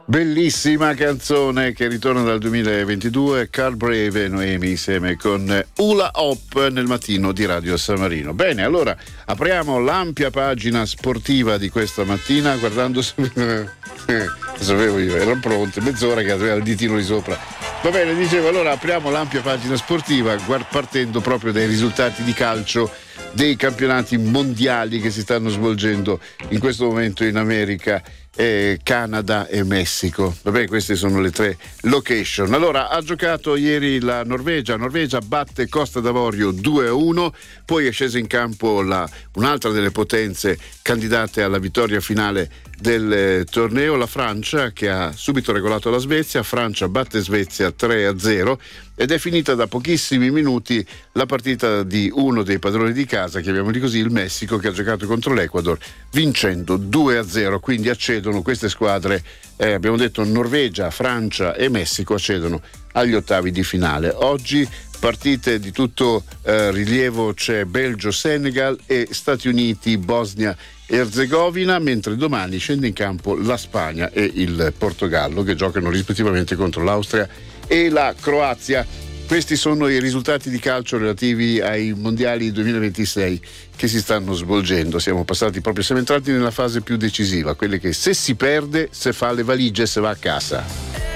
Bellissima canzone che ritorna dal 2022, Carl Brave e Noemi insieme con Hula Hop nel mattino di Radio San Marino. Bene, allora apriamo l'ampia pagina sportiva di questa mattina guardando sapevo io, ero pronto, mezz'ora che aveva il ditino di sopra. Va bene, dicevo, allora apriamo l'ampia pagina sportiva partendo proprio dai risultati di calcio dei campionati mondiali che si stanno svolgendo in questo momento in America, Canada e Messico. Vabbè, queste sono le tre location. Allora, ha giocato ieri la Norvegia batte Costa d'Avorio 2-1, poi è scesa in campo un'altra delle potenze candidate alla vittoria finale del torneo, la Francia, che ha subito regolato la Svezia. Francia batte Svezia 3-0 ed è finita da pochissimi minuti la partita di uno dei padroni di casa, chiamiamoli così, il Messico, che ha giocato contro l'Ecuador vincendo 2-0, quindi accedono queste squadre, abbiamo detto Norvegia, Francia e Messico accedono agli ottavi di finale. Oggi partite di tutto rilievo, c'è Belgio-Senegal e Stati Uniti-Bosnia-Erzegovina, mentre domani scende in campo la Spagna e il Portogallo, che giocano rispettivamente contro l'Austria e la Croazia. Questi sono i risultati di calcio relativi ai mondiali 2026 che si stanno svolgendo. Siamo entrati nella fase più decisiva, quelle che se si perde, se fa le valigie, se va a casa.